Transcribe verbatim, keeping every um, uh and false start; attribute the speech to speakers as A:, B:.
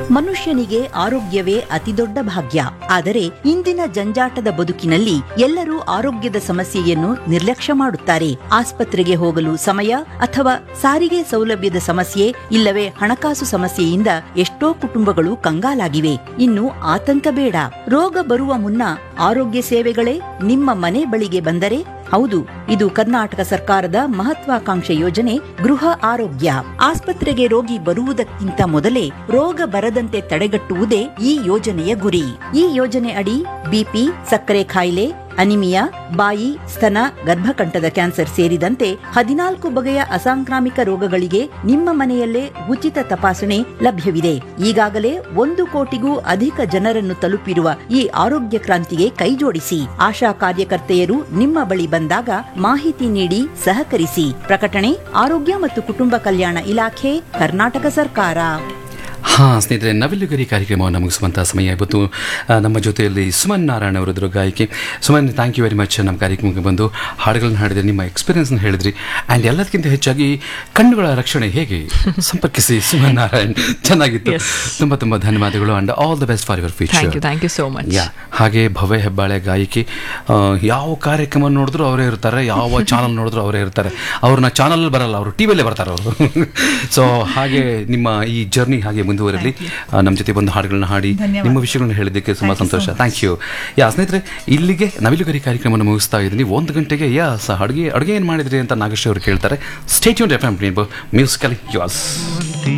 A: ಮನುಷ್ಯನಿಗೆ ಆರೋಗ್ಯವೇ ಅತಿದೊಡ್ಡ ಭಾಗ್ಯ. ಆದರೆ ಇಂದಿನ ಜಂಜಾಟದ ಬದುಕಿನಲ್ಲಿ ಎಲ್ಲರೂ ಆರೋಗ್ಯದ ಸಮಸ್ಯೆಯನ್ನು ನಿರ್ಲಕ್ಷ್ಯ ಮಾಡುತ್ತಾರೆ. ಆಸ್ಪತ್ರೆಗೆ ಹೋಗಲು ಸಮಯ ಅಥವಾ ಸಾರಿಗೆ ಸೌಲಭ್ಯದ ಸಮಸ್ಯೆ ಇಲ್ಲವೇ ಹಣಕಾಸು ಸಮಸ್ಯೆಯಿಂದ ಎಷ್ಟೋ ಕುಟುಂಬಗಳು ಕಂಗಾಲಾಗಿವೆ. ಇನ್ನು ಆತಂಕ ಬೇಡ. ರೋಗ ಬರುವ ಮುನ್ನ ಆರೋಗ್ಯ ಸೇವೆಗಳೇ ನಿಮ್ಮ ಮನೆ ಬಳಿಗೆ ಬಂದರೆ ಹೌದು, ಇದು ಕರ್ನಾಟಕ ಸರ್ಕಾರದ ಮಹತ್ವಾಕಾಂಕ್ಷೆ ಯೋಜನೆ ಗೃಹ ಆರೋಗ್ಯ. ಆಸ್ಪತ್ರೆಗೆ ರೋಗಿ ಬರುವುದಕ್ಕಿಂತ ಮೊದಲೇ ರೋಗ ಬರದಂತೆ ತಡೆಗಟ್ಟುವುದೇ ಈ ಯೋಜನೆಯ ಗುರಿ. ಈ ಯೋಜನೆ ಅಡಿ ಬಿಪಿ, ಸಕ್ಕರೆ ಕಾಯಿಲೆ, ಅನಿಮಿಯಾ, ಬಾಯಿ, ಸ್ತನ, ಗರ್ಭಕಂಠದ ಕ್ಯಾನ್ಸರ್ ಸೇರಿದಂತೆ ಹದಿನಾಲ್ಕು ಬಗೆಯ ಅಸಾಂಕ್ರಾಮಿಕ ರೋಗಗಳಿಗೆ ನಿಮ್ಮ ಮನೆಯಲ್ಲೇ ಉಚಿತ ತಪಾಸಣೆ ಲಭ್ಯವಿದೆ. ಈಗಾಗಲೇ ಒಂದು ಕೋಟಿಗೂ ಅಧಿಕ ಜನರನ್ನು ತಲುಪಿರುವ ಈ ಆರೋಗ್ಯ ಕ್ರಾಂತಿಗೆ ಕೈಜೋಡಿಸಿ. ಆಶಾ ಕಾರ್ಯಕರ್ತೆಯರು ನಿಮ್ಮ ಬಳಿ ಬಂದಾಗ ಮಾಹಿತಿ ನೀಡಿ ಸಹಕರಿಸಿ. ಪ್ರಕಟಣೆ ಆರೋಗ್ಯ ಮತ್ತು ಕುಟುಂಬ ಕಲ್ಯಾಣ ಇಲಾಖೆ, ಕರ್ನಾಟಕ ಸರ್ಕಾರ.
B: ಹಾಂ ಸ್ನೇಹಿತರೆ, ನವಿಲುಗರಿ ಕಾರ್ಯಕ್ರಮವನ್ನು ಮುಗಿಸುವಂಥ ಸಮಯ. ಇವತ್ತು ನಮ್ಮ ಜೊತೆಯಲ್ಲಿ ಸುಮನ್ ನಾರಾಯಣ್ ಅವರಿದ್ದರು, ಗಾಯಕಿ. Suman, thank you very much ನಮ್ಮ ಕಾರ್ಯಕ್ರಮಕ್ಕೆ ಬಂದು ಹಾಡುಗಳನ್ನು ಹಾಡಿದ್ರಿ, ನಿಮ್ಮ ಎಕ್ಸ್ಪೀರಿಯನ್ಸ್ನ ಹೇಳಿದ್ರಿ. ಆ್ಯಂಡ್ ಎಲ್ಲದಕ್ಕಿಂತ ಹೆಚ್ಚಾಗಿ ಕಣ್ಣುಗಳ ರಕ್ಷಣೆ ಹೇಗೆ ಸಂಪರ್ಕಿಸಿ ಸುಮನ್ ನಾರಾಯಣ್, ಚೆನ್ನಾಗಿತ್ತು. ತುಂಬ ತುಂಬ ಧನ್ಯವಾದಗಳು and all the best for your future.
C: Thank you so much.
B: ಯಾ ಹಾಗೆ ಭವ್ಯ ಹೆಬ್ಬಾಳೆ ಗಾಯಕಿ. ಯಾವ ಕಾರ್ಯಕ್ರಮ ನೋಡಿದ್ರು ಅವರೇ ಇರ್ತಾರೆ, ಯಾವ ಚಾನಲ್ ನೋಡಿದ್ರು ಅವರೇ ಇರ್ತಾರೆ. ಅವ್ರನ್ನ ಚಾನಲ್ ಬರಲ್ಲ, ಅವರು ಟಿ ವಿಯಲ್ಲೇ ಬರ್ತಾರೆ ಅವರು. ಸೊ ಹಾಗೆ ನಿಮ್ಮ ಈ ಜರ್ನಿ ಹಾಗೆ ಮುಂದುವರಲಿ. ನಮ್ಮ ಜೊತೆ ಬಂದು ಹಾಡುಗಳನ್ನ ಹಾಡಿ ನಿಮ್ಮ ವಿಷಯಗಳನ್ನ ಹೇಳಿದ್ದಕ್ಕೆ ತುಂಬ ಸಂತೋಷ. Thank you. ಯಾ ಸ್ನೇಹಿತರೆ, ಇಲ್ಲಿಗೆ ನವಿಲುಗರಿ ಕಾರ್ಯಕ್ರಮವನ್ನು ಮುಗಿಸ್ತಾ ಇದ್ದೀನಿ. ಒಂದು ಗಂಟೆಗೆ ಯಸ್ ಅಡುಗೆ ಅಡುಗೆ ಏನು ಮಾಡಿದ್ರಿ ಅಂತ ನಾಗೇಶ್ ಅವರು ಕೇಳ್ತಾರೆ. Stay tuned F M musically yours.